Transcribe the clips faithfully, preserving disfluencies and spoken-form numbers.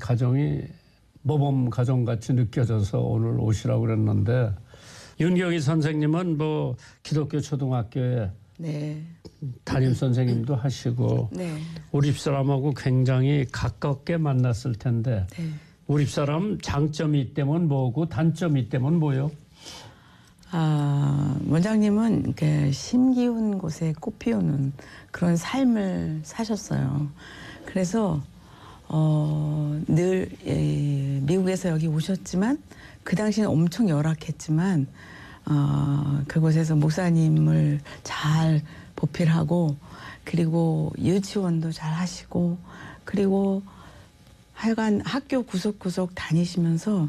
가정이 모범 가정같이 느껴져서 오늘 오시라고 그랬는데 윤경희 선생님은 뭐 기독교 초등학교에 네. 담임 선생님도 하시고 네. 우리 집사람하고 굉장히 가깝게 만났을 텐데 네. 우리 집사람 장점이 있다면 뭐고 단점이 있다면 뭐요? 아, 원장님은 이렇게 심기운 곳에 꽃 피우는 그런 삶을 사셨어요. 그래서 어, 늘 예, 미국에서 여기 오셨지만 그 당시는 엄청 열악했지만 어, 그곳에서 목사님을 잘 보필하고 그리고 유치원도 잘 하시고 그리고 하여간 학교 구석구석 다니시면서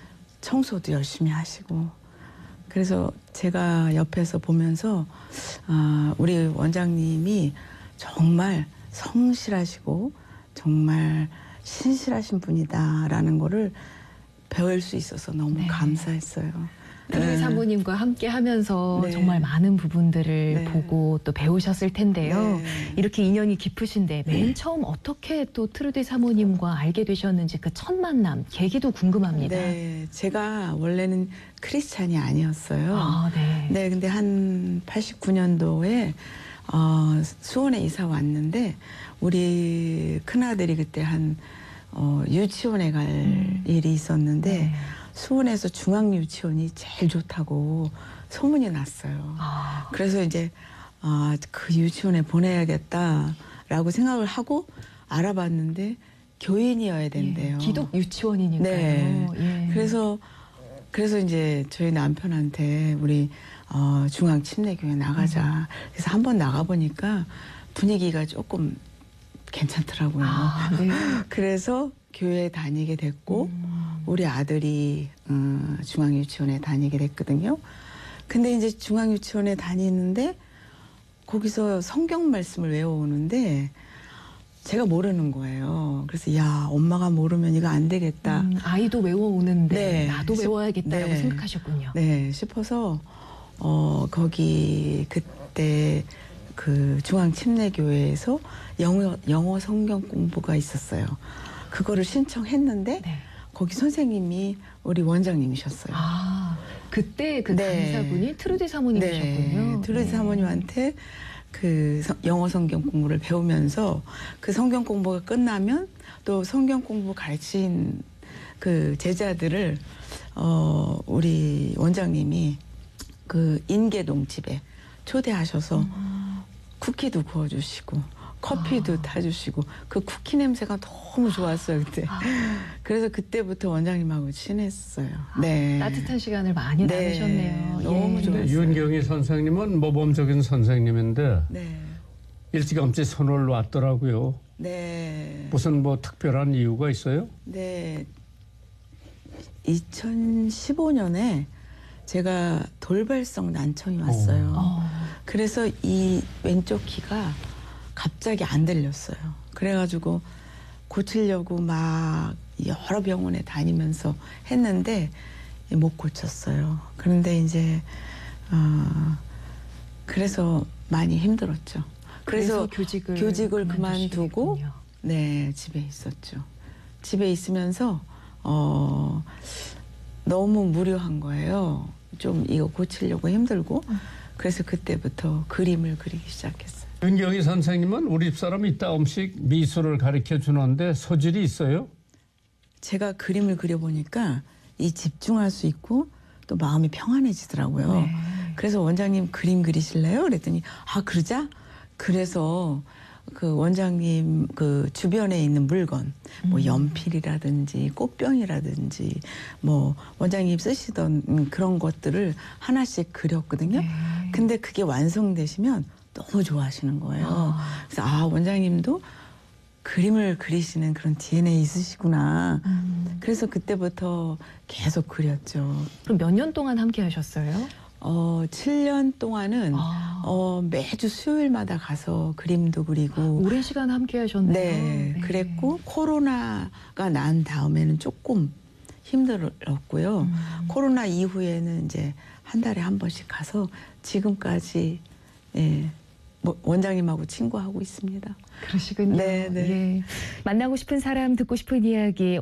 청소도 열심히 하시고 그래서 제가 옆에서 보면서 아, 우리 원장님이 정말 성실하시고 정말 신실하신 분이다라는 거를 배울 수 있어서 너무 네. 감사했어요. 트루디 네. 사모님과 함께 하면서 네. 정말 많은 부분들을 네. 보고 또 배우셨을 텐데요. 네. 이렇게 인연이 깊으신데 맨 네. 처음 어떻게 또 트루디 사모님과 알게 되셨는지 그 첫 만남 계기도 궁금합니다. 네, 제가 원래는 크리스찬이 아니었어요. 아, 네. 네, 근데 한 팔십구 년도에 어, 수원에 이사 왔는데 우리 큰아들이 그때 한 어, 유치원에 갈 음. 일이 있었는데 네. 수원에서 중앙유치원이 제일 좋다고 소문이 났어요. 아, 그래서 이제 아, 그 유치원에 보내야겠다라고 생각을 하고 알아봤는데 교인이어야 된대요. 예, 기독 유치원이니까요. 네. 예. 그래서 그래서 이제 저희 남편한테 우리 어, 중앙 침례교회 나가자. 음. 그래서 한번 나가 보니까 분위기가 조금 괜찮더라고요. 아, 네. 그래서 교회에 다니게 됐고 음. 우리 아들이 어, 중앙 유치원에 다니게 됐거든요. 근데 이제 중앙 유치원에 다니는데 거기서 성경 말씀을 외워오는데 제가 모르는 거예요. 그래서 야 엄마가 모르면 이거 안 되겠다. 음, 아이도 외워오는데 네. 나도 외워야겠다라고 네. 생각하셨군요. 네 싶어서 어 거기 그때 그 중앙 침례교회에서 영어 영어 성경 공부가 있었어요. 그거를 신청했는데 네. 거기 선생님이 우리 원장님이셨어요. 아, 그때 그 네. 강사분이 트루디 사모님이셨군요. 네, 트루디 네. 사모님한테 그 서- 영어 성경 공부를 배우면서 그 성경 공부가 끝나면 또 성경 공부 가르친 그 제자들을 어 우리 원장님이 그 인계동 집에 초대하셔서 음. 쿠키도 구워주시고 커피도 아. 타주시고 그 쿠키 냄새가 너무 좋았어요 그때. 아. 그래서 그때부터 원장님하고 친했어요. 네. 따뜻한 시간을 많이 네, 나누셨네요. 너무 예. 좋아요. 윤경희 선생님은 모범적인 선생님인데 네. 일찌감치 손을 놨더라고요. 네. 무슨 뭐 특별한 이유가 있어요? 네. 이천십오 년에 제가 돌발성 난청이 왔어요. 어. 그래서 이 왼쪽 귀가 갑자기 안 들렸어요. 그래가지고 고치려고 막 여러 병원에 다니면서 했는데 못 고쳤어요. 그런데 이제 어, 그래서 많이 힘들었죠. 그래서 그래서 교직을, 교직을 그만두고 그만두시겠군요. 네 집에 있었죠. 집에 있으면서 어, 너무 무료한 거예요. 좀 이거 고치려고 힘들고 그래서 그때부터 그림을 그리기 시작했어요. 윤경희 선생님은 우리 집사람 이따금씩 미술을 가르쳐 주는데 소질이 있어요? 제가 그림을 그려보니까 이 집중할 수 있고 또 마음이 평안해지더라고요. 네. 그래서 원장님 그림 그리실래요? 그랬더니 아 그러자. 그래서 그 원장님 그 주변에 있는 물건 뭐 음. 연필이라든지 꽃병이라든지 뭐 원장님 쓰시던 그런 것들을 하나씩 그렸거든요. 네. 근데 그게 완성되시면 너무 좋아하시는 거예요. 아. 그래서 아 원장님도 그림을 그리시는 그런 디엔에이 있으시구나. 음. 그래서 그때부터 계속 그렸죠. 그럼 몇 년 동안 함께 하셨어요? 어, 칠 년 동안은 아. 어, 매주 수요일마다 가서 그림도 그리고 오랜 시간 함께 하셨네요. 네, 그랬고 코로나가 난 다음에는 조금 힘들었고요. 음. 코로나 이후에는 이제 한 달에 한 번씩 가서 지금까지 예, 뭐 원장님하고 친구하고 있습니다. 그러시군요. 네, 네. 예. 만나고 싶은 사람, 듣고 싶은 이야기.